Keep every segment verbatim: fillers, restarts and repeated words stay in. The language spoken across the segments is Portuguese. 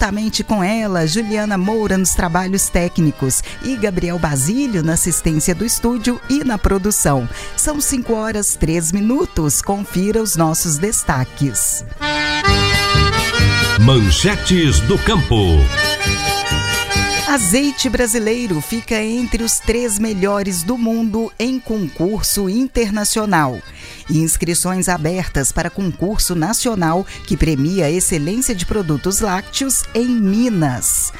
juntamente com ela, Juliana Moura nos trabalhos técnicos e Gabriel Basílio na assistência do estúdio e na produção. São cinco horas, três minutos. Confira os nossos destaques. Manchetes do Campo. Azeite brasileiro fica entre os três melhores do mundo em concurso internacional. Inscrições abertas para concurso nacional que premia a excelência de produtos lácteos em Minas.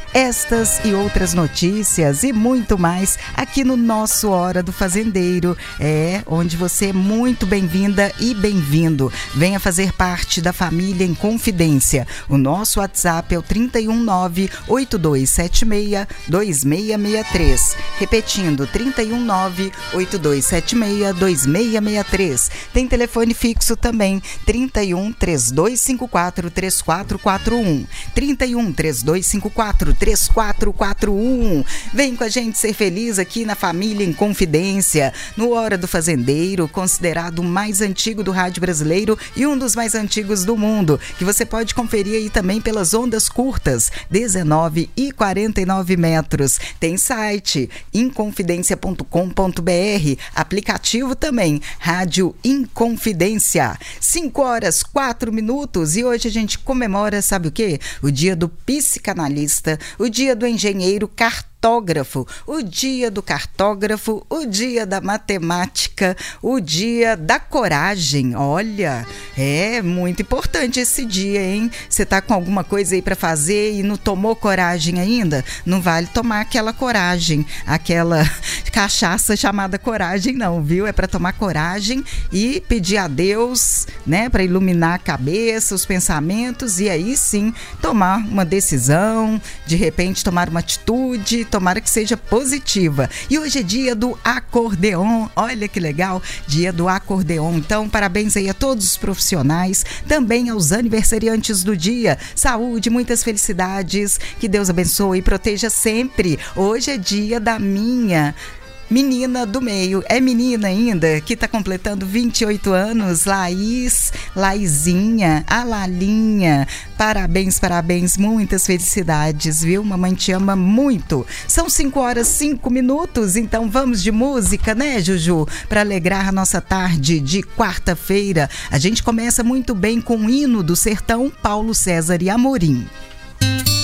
Estas e outras notícias e muito mais aqui no nosso Hora do Fazendeiro, é onde você é muito bem-vinda e bem-vindo. Venha fazer parte da família em Confidência. O nosso WhatsApp é o trinta e um, nove oito dois sete seis, dois seis seis três. Repetindo, trinta e um, nove oito dois sete seis, dois seis seis três. Tem telefone fixo também, trinta e um, três dois cinco quatro, três quatro quatro um. trinta e um, três dois cinco quatro, três quatro quatro um. Vem com a gente ser feliz aqui na Família em Confidência, no Hora do Fazendeiro, considerado o mais antigo do rádio brasileiro e um dos mais antigos do mundo, que você pode conferir aí também pelas ondas curtas, dezenove e quarenta e nove metros. Tem site inconfidencia ponto com ponto br, aplicativo também, Rádio Inconfidência. cinco horas, quatro minutos e hoje a gente comemora, sabe o quê? O dia do psicanalista, o dia do engenheiro cartógrafo, o dia do cartógrafo, o dia da matemática, o dia da coragem. Olha, é muito importante esse dia, hein? Você tá com alguma coisa aí para fazer e não tomou coragem ainda? Não vale tomar aquela coragem, aquela cachaça chamada coragem não, viu? É para tomar coragem e pedir a Deus, né, para iluminar a cabeça, os pensamentos e aí sim tomar uma decisão, de repente tomar uma atitude, tomara que seja positiva. E hoje é dia do acordeon, olha que legal, dia do acordeon. Então, parabéns aí a todos os profissionais, também aos aniversariantes do dia. Saúde, muitas felicidades, que Deus abençoe e proteja sempre. Hoje é dia da minha menina do meio, é menina ainda, que está completando vinte e oito anos, Laís, Laizinha, a Lalinha. Parabéns, parabéns, muitas felicidades, viu? Mamãe te ama muito. São cinco horas, cinco minutos, então vamos de música, né, Juju? Para alegrar a nossa tarde de quarta-feira. A gente começa muito bem com o hino do sertão, Paulo César e Amorim.